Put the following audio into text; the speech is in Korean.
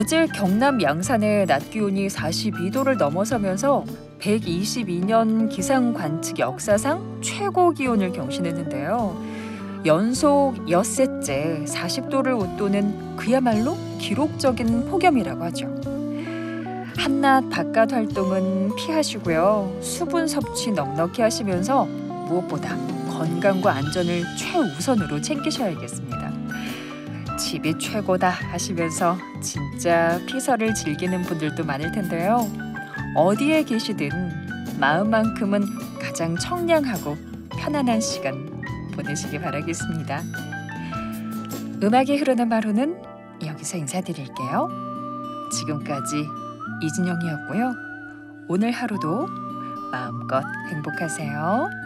어제 경남 양산의 낮 기온이 42도를 넘어서면서 122년 기상 관측 역사상 최고 기온을 경신했는데요. 연속 엿새째 40도를 웃도는 그야말로 기록적인 폭염이라고 하죠. 한낮 바깥 활동은 피하시고요. 수분 섭취 넉넉히 하시면서 무엇보다 건강과 안전을 최우선으로 챙기셔야겠습니다. 집이 최고다 하시면서 진짜 피서를 즐기는 분들도 많을 텐데요. 어디에 계시든 마음만큼은 가장 청량하고 편안한 시간 보내시기 바라겠습니다. 음악이 흐르는 하루는 여기서 인사드릴게요. 지금까지 이진영이었고요. 오늘 하루도 마음껏 행복하세요.